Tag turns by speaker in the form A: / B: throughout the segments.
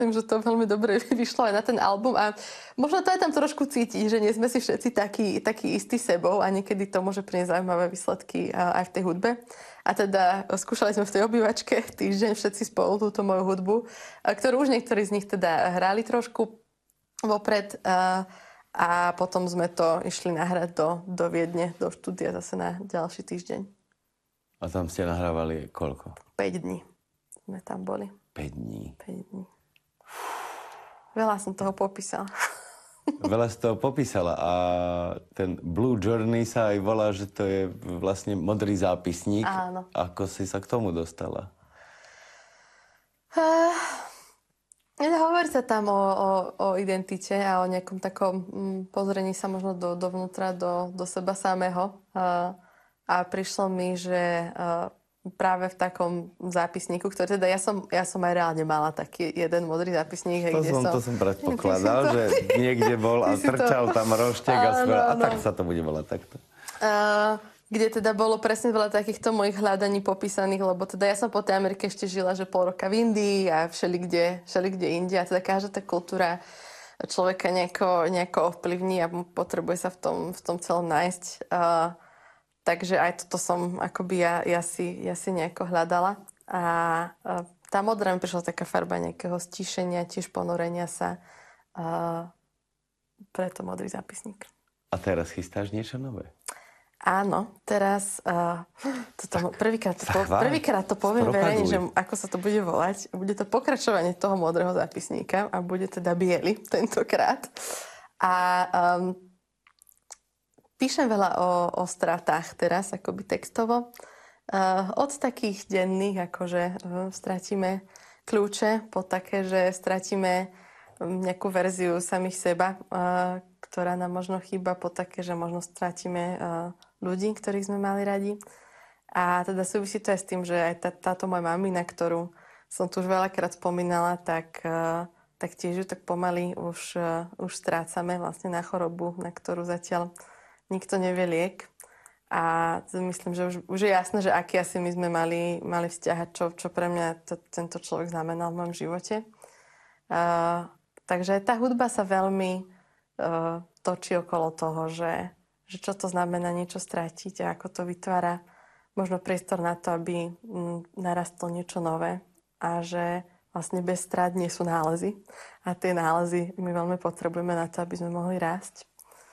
A: Takže to veľmi dobre vyšlo aj na ten album a možno to aj tam trošku cíti, že nie sme si všetci takí istí sebou a niekedy to môže priniesť zaujímavé výsledky aj v tej hudbe. A teda skúšali sme v tej obývačke týždeň všetci spolu túto moju hudbu, ktorú už niektorí z nich teda hrali trošku vopred a potom sme to išli nahrať do Viedne, do štúdia zase na ďalší týždeň.
B: A tam ste nahrávali koľko?
A: 5 dní sme tam boli.
B: 5 dní.
A: 5 dní. Veľa som toho popísala.
B: Veľa si toho popísala a ten Blue Journey sa aj volá, že to je vlastne modrý zápisník.
A: Áno.
B: Ako si sa k tomu dostala?
A: Hovorí sa tam o identite a o nejakom takom pozrení sa možno dovnútra, do seba samého. A prišlo mi, že práve v takom zápisníku, ktorý teda ja som aj reálne mala taký jeden modrý zápisník.
B: To som predpokladal, že niekde bol a trčal tam roštek a tak sa to bude volať takto.
A: Kde teda bolo presne veľa takýchto mojich hľadaní popísaných, lebo teda ja som po tej Amerike ešte žila, že pol roka v Indii a všelikde inde. A teda každá tá kultúra človeka nejako ovplyvní a potrebuje sa v tom celom nájsť. Takže aj toto som akoby ja si nejako hľadala. A tá modrá mi prišla taká farba nejakého stíšenia, tiež ponorenia sa. Preto modrý zápisník.
B: A teraz chystáš niečo nové?
A: Áno, teraz prvýkrát to poviem verejne, že ako sa to bude volať. Bude to pokračovanie toho modrého zápisníka a bude teda biely tentokrát. A píšem veľa o stratách teraz, akoby textovo. Od takých denných, akože stratíme kľúče, po také, že stratíme nejakú verziu samých seba, ktorá nám možno chýba, po také, že možno stratíme ľudí, ktorých sme mali radi. A teda súvisí to aj s tým, že aj táto moja mamina, ktorú som tu už veľakrát spomínala, tak tiež ju tak pomaly už strácame vlastne na chorobu, na ktorú zatiaľ nikto nevie liek. A myslím, že už je jasné, že aký asi my sme mali vzťah a čo pre mňa tento človek znamenal v mojom živote. Takže tá hudba sa veľmi točí okolo toho, že čo to znamená niečo stratiť a ako to vytvára možno priestor na to, aby narastlo niečo nové. A že vlastne bez strát nie sú nálezy. A tie nálezy my veľmi potrebujeme na to, aby sme mohli rásť.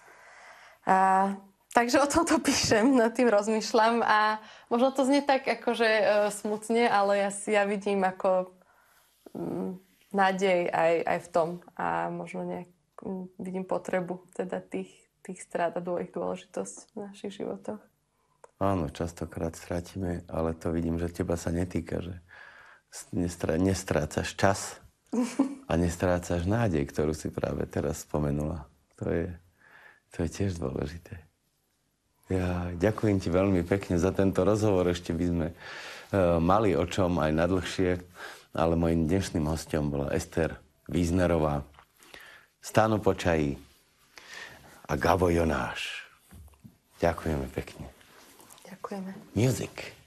A: Takže o tomto píšem, nad tým rozmýšľam a možno to znie tak akože smutne, ale ja vidím ako nádej aj v tom a možno vidím potrebu teda tých strát a ich dôležitosť v našich životoch.
B: Áno, častokrát stratíme, ale to vidím, že teba sa netýka, že nestrácaš čas a nestrácaš nádej, ktorú si práve teraz spomenula. To je tiež dôležité. Ja ďakujem ti veľmi pekne za tento rozhovor. Ešte by sme mali o čom aj nadlhšie, ale mojím dnešným hosťom bola Ester Wiesnerová, Stano Počají a Gabo Jonáš. Ďakujeme pekne.
A: Ďakujeme.
B: Music.